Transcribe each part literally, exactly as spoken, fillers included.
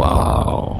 Wow.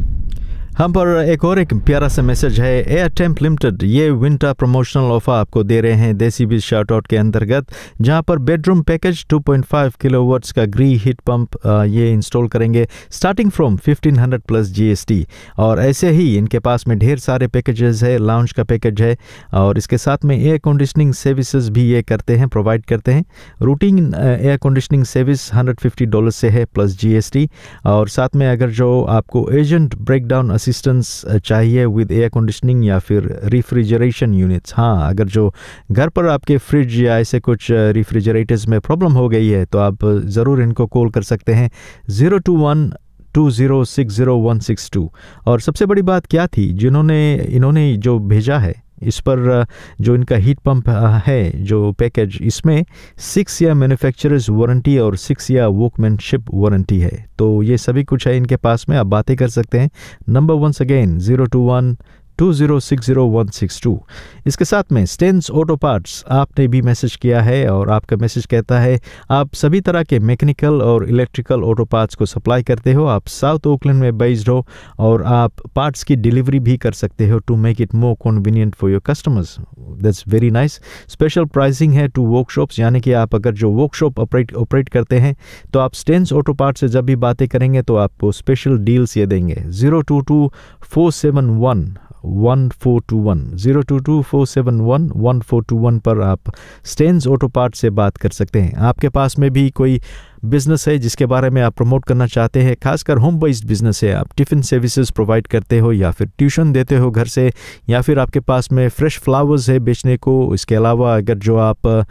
हम पर एक और एक प्यारा सा मैसेज है। एयर टेम्प लिमिटेड ये विंटर प्रमोशनल ऑफर आपको दे रहे हैं देसी बीज शाउट आउट के अंतर्गत, जहां पर bedroom package two point five kilowatts का ग्री हीट पंप ये इंस्टॉल करेंगे starting from fifteen hundred plus GST. और ऐसे ही इनके पास में ढेर सारे पैकेजेस है, लाउंज का पैकेज है और इसके साथ में एयर कंडीशनिंग सर्विसेज भी ये करते हैं, प्रोवाइड करते हैं। Routine air conditioning service hundred fifty dollar से है प्लस जीएसटी। और साथ में अगर जो आपको एजेंट ब्रेकडाउन असिस्टेंस चाहिए विद एयर कंडीशनिंग या फिर रेफ्रिजरेशन यूनिट्स, हाँ अगर जो घर पर आपके फ्रिज या ऐसे कुछ रेफ्रिजरेटर्स में प्रॉब्लम हो गई है तो आप ज़रूर इनको कॉल कर सकते हैं zero two one two zero six zero one six to. और सबसे बड़ी बात क्या थी, जिन्होंने इन्होंने जो भेजा है इस पर जो इनका हीट पंप है जो पैकेज, इसमें सिक्स ईयर मैन्युफैक्चरर्स वारंटी और सिक्स ईयर वर्कमैनशिप वारंटी है। तो ये सभी कुछ है इनके पास में, आप बातें कर सकते हैं। Number once again zero two one two zero six zero one six to. इसके साथ में स्टेन्स ऑटो पार्ट्स आपने भी मैसेज किया है और आपका मैसेज कहता है आप सभी तरह के मैकेनिकल और इलेक्ट्रिकल ऑटो पार्ट्स को सप्लाई करते हो, आप साउथ ओकलैंड में बेस्ड हो और आप पार्ट्स की डिलीवरी भी कर सकते हो to make it more convenient for your customers. That's very nice. Special pricing है टू वर्कशॉप्स, यानी कि आप अगर जो वर्कशॉप ऑपरेट ऑपरेट करते हैं तो आप स्टेन्स ऑटो पार्ट से जब भी बातें करेंगे तो आपको स्पेशल डील्स ये देंगे। Zero two to four seven one one four to one zero two to four seven one one four to one पर आप स्टेन्स ऑटो पार्ट से बात कर सकते हैं। आपके पास में भी कोई बिजनेस है जिसके बारे में आप प्रमोट करना चाहते हैं, खासकर होम बेस्ड बिजनेस है, आप टिफ़िन सर्विसेज प्रोवाइड करते हो या फिर ट्यूशन देते हो घर से, या फिर आपके पास में फ्रेश फ्लावर्स है बेचने को, इसके अलावा अगर जो आप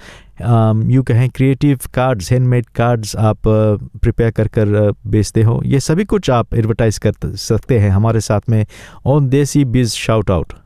यूँ कहें क्रिएटिव कार्ड्स, हैंडमेड कार्ड्स आप प्रिपेयर कर कर बेचते हो, ये सभी कुछ आप एडवर्टाइज कर सकते हैं हमारे साथ में ऑन देसी बीज शाउट आउट।